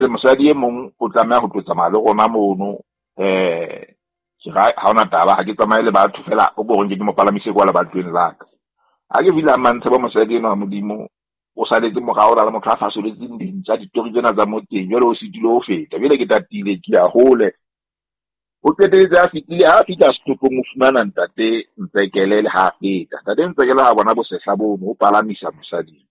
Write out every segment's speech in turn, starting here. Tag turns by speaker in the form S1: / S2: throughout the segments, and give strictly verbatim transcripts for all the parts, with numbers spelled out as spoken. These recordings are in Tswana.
S1: mosadi e mong o tlameha go tlotsamaya le rona mono eh ga ona taba ha ke tsamaye le batho fela o go ke mo palamise kwa le batlweng la ka ha ke vila mantse ba mosadi eno a modimo o sa letse mo ga o ra le motho a fasoletse ding tsa ditori tsena tsa moteng jalo o se dilo o feta bile ke tatile ke a hole o tsetetse a fitile ha fitla stopong o fumana ntate ntsekele le ha feta ntate ntsekele ha bona bo sehla bono o palamisa mosadi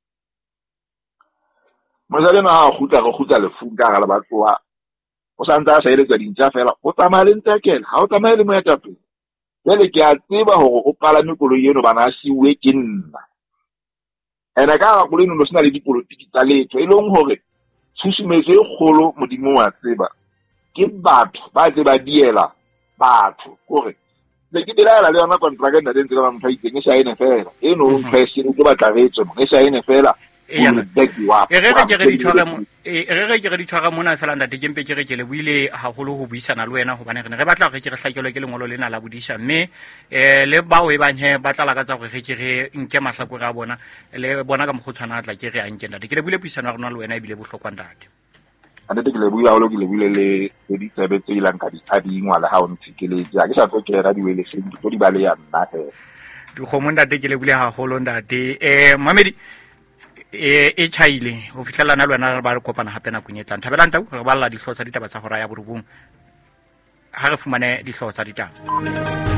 S1: mosadi na ha khutla go khutla le funka ga le batloa o sa ntse a sa eletsa dintja fela o tsamaya le ntekele ha o tsamaya le moetapele jale ke a tseba gore o palame koloi eno bana a siwe ke nna ena ka ga koloi eno no sena le dipolotiki tsa letho e leng gore tshusumetso e kgolo modimo wa tseba ke batho ba tse ba diela batho gore le ke dira le yona kontraka nna dentse ka motho itseng e sa ene fela eno o ntse o tlo batla retso e sa ene fela
S2: e re re ke re di tshwara mo e re re ke re di tshwara mona fela ntate ke mpe ke re ke le buile haholo ho buisana le wena hobane re ne re batla re ke re hlakelwe ke lengolo lena la bodisa mme eh le bao e banye ba tla laka tsa go re ke re nke mahlakore a bona le bona ka mogotshwana a tla ke re a nke ntate ke le buile buisana rona le wena e bile bohlokwa ntate
S1: ande ke le buile haholo ke le buile le di tsebetse ilang ka di adingwa le ha o ntshikele ja ke sa tlo ke ra di wele seng di ba le ya nna he
S2: di khomong ntate ke le buile haholo ntate eh mamedi e e chaile ho fitlhelana le wena ba re kopana hape na kunyetla thabela ntau re balla dihlotsa ditaba tsa hora ya borobong ha re fumane dihlotsa ditaba